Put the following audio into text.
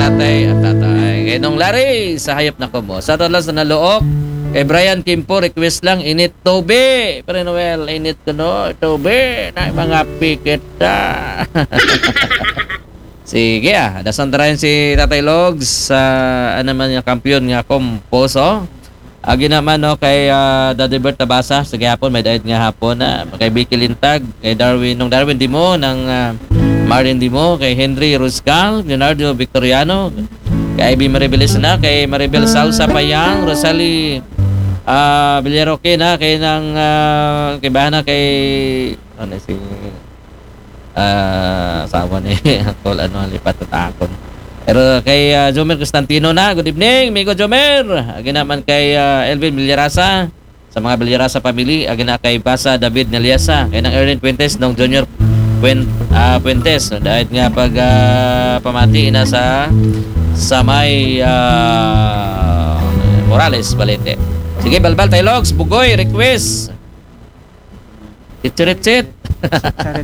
tatay at tatay. Kay nung Larry, sa hayop na ko mo. Sa talas na naluok, kay Brian Kimpo, request lang, init tobe. Pero Noel, init ko no, tobe. Na mga pikit na. Sige dasan tarayan si Tatay Logs sa ano man yung kampiyon nga komposo. Agi naman no kay Daddy Bert Tabasa sa gihapon may dayet nga hapon na kay Vicky Lintag, kay Darwin Dimo ng Marlin Dimo, kay Henry Ruscal, Leonardo Victoriano, kay Ivy Maribeles na, kay Maribel Salsa Payang, Rosalie Villaroque na, kay nang kay bahana kay ano si asawa ni Tol lipat at akon. Pero kay Jomer Constantino na, good evening, Migo Jomer. Agi naman kay Elvin Villarasa, sa mga Villarasa family, agi na kay Basa David Naliasa, kay nang Erwin Puentes, nung Junior Puentes. Dahil nga pag pamati na sa may Morales, Balete. Sige, balbal tayo, Logs, Bugoy, request. Itchiritsit.